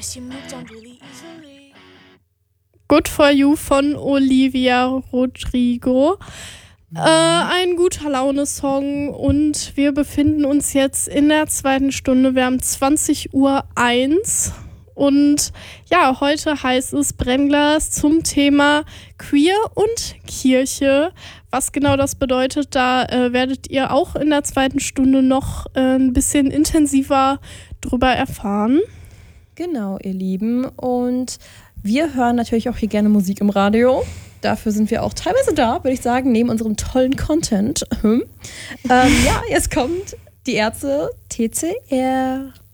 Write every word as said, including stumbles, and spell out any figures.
Guess you moved on really easily. Good for You von Olivia Rodrigo. Äh, ein guter Laune-Song und wir befinden uns jetzt in der zweiten Stunde. Wir haben zwanzig Uhr eins und ja, heute heißt es Brennglas zum Thema Queer und Kirche. Was genau das bedeutet, da äh, werdet ihr auch in der zweiten Stunde noch äh, ein bisschen intensiver drüber erfahren. Genau, ihr Lieben. Und wir hören natürlich auch hier gerne Musik im Radio. Dafür sind wir auch teilweise da, würde ich sagen, neben unserem tollen Content. ähm, ja, jetzt kommt die Ärzte T C R.